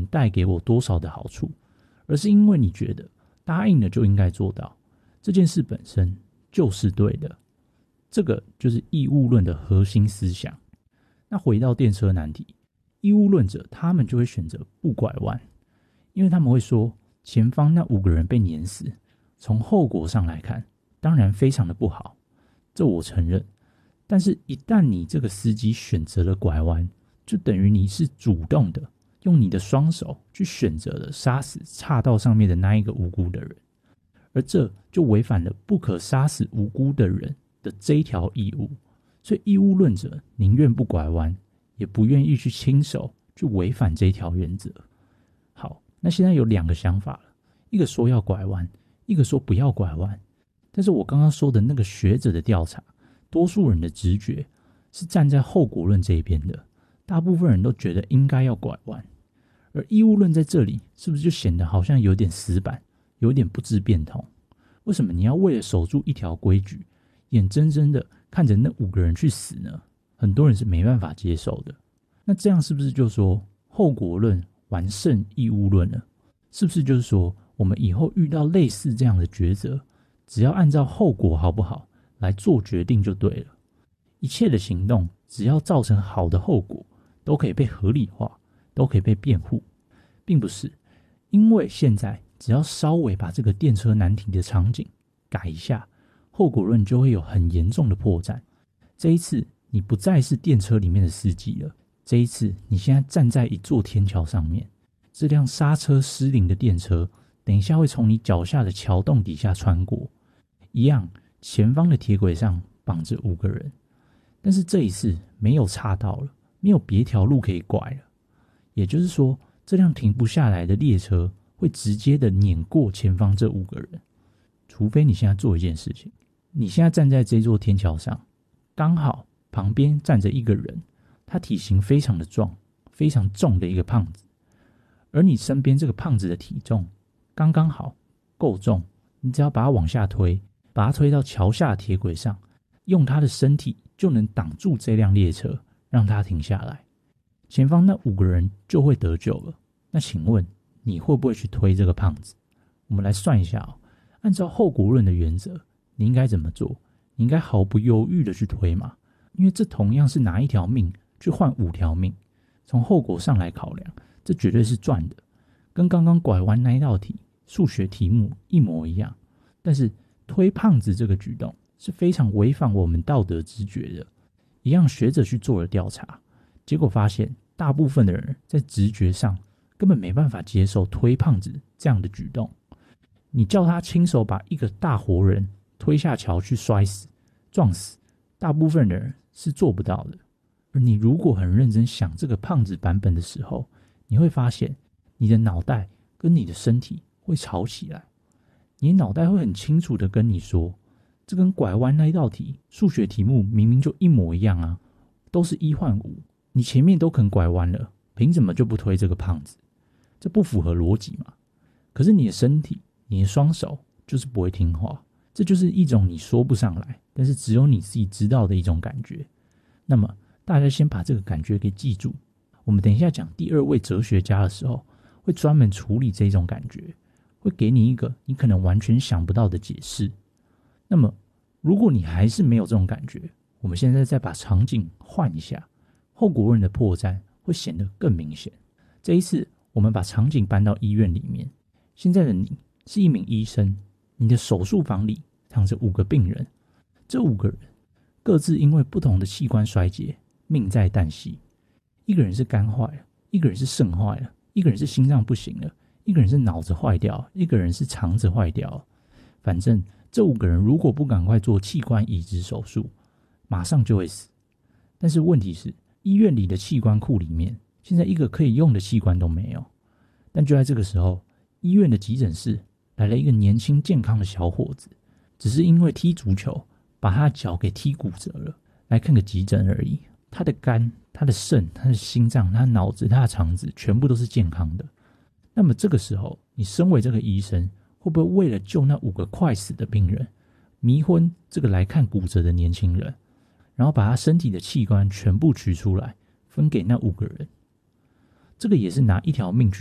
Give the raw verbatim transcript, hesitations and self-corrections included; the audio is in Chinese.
能带给我多少的好处，而是因为你觉得答应了就应该做到，这件事本身就是对的。这个就是义务论的核心思想。那回到电车难题，义务论者他们就会选择不拐弯，因为他们会说前方那五个人被碾死，从后果上来看当然非常的不好，这我承认。但是一旦你这个司机选择了拐弯，就等于你是主动的用你的双手去选择了杀死岔道上面的那一个无辜的人，而这就违反了不可杀死无辜的人的这一条义务。所以义务论者宁愿不拐弯，也不愿意去亲手去违反这一条原则。好，那现在有两个想法了，一个说要拐弯，一个说不要拐弯。但是我刚刚说的那个学者的调查，多数人的直觉是站在后果论这一边的，大部分人都觉得应该要拐弯。而义务论在这里是不是就显得好像有点死板，有点不知变通？为什么你要为了守住一条规矩，眼睁睁的看着那五个人去死呢？很多人是没办法接受的。那这样是不是就说后果论完胜义务论了？是不是就是说我们以后遇到类似这样的抉择，只要按照后果好不好来做决定就对了？一切的行动只要造成好的后果，都可以被合理化，都可以被辩护，并不是。因为现在只要稍微把这个电车难题的场景改一下，后果论就会有很严重的破绽。这一次你不再是电车里面的司机了，这一次你现在站在一座天桥上面，这辆刹车失灵的电车等一下会从你脚下的桥洞底下穿过，一样前方的铁轨上绑着五个人，但是这一次没有岔道了，没有别条路可以拐了。也就是说，这辆停不下来的列车会直接的碾过前方这五个人。除非你现在做一件事情，你现在站在这座天桥上，刚好旁边站着一个人，他体型非常的壮，非常重的一个胖子，而你身边这个胖子的体重刚刚好够重，你只要把他往下推，把他推到桥下铁轨上，用他的身体就能挡住这辆列车，让他停下来，前方那五个人就会得救了。那请问你会不会去推这个胖子？我们来算一下哦，按照后果论的原则，你应该怎么做？你应该毫不犹豫的去推嘛，因为这同样是拿一条命去换五条命，从后果上来考量，这绝对是赚的，跟刚刚拐弯那一道题数学题目一模一样。但是推胖子这个举动是非常违反我们道德直觉的。一样学者去做了调查，结果发现大部分的人在直觉上根本没办法接受推胖子这样的举动。你叫他亲手把一个大活人推下桥去摔死撞死，大部分的人是做不到的。而你如果很认真想这个胖子版本的时候，你会发现你的脑袋跟你的身体会吵起来。你的脑袋会很清楚的跟你说，这跟拐弯那一道题数学题目明明就一模一样啊，都是一换五，你前面都肯拐弯了，凭什么就不推这个胖子？这不符合逻辑嘛。可是你的身体你的双手就是不会听话，这就是一种你说不上来，但是只有你自己知道的一种感觉。那么大家先把这个感觉给记住，我们等一下讲第二位哲学家的时候，会专门处理这种感觉，会给你一个你可能完全想不到的解释。那么如果你还是没有这种感觉，我们现在再把场景换一下，后果论的破绽会显得更明显。这一次我们把场景搬到医院里面，现在的你是一名医生，你的手术房里躺着五个病人，这五个人各自因为不同的器官衰竭命在旦夕。一个人是肝坏了，一个人是肾坏了，一个人是心脏不行了，一个人是脑子坏掉，一个人是肠子坏掉。反正这五个人如果不赶快做器官移植手术，马上就会死。但是问题是，医院里的器官库里面现在一个可以用的器官都没有。但就在这个时候，医院的急诊室来了一个年轻健康的小伙子，只是因为踢足球把他的脚给踢骨折了，来看个急诊而已。他的肝、他的肾、他的心脏、他的脑子、他的肠子全部都是健康的。那么这个时候，你身为这个医生，会不会为了救那五个快死的病人，迷昏这个来看骨折的年轻人，然后把他身体的器官全部取出来分给那五个人？这个也是拿一条命去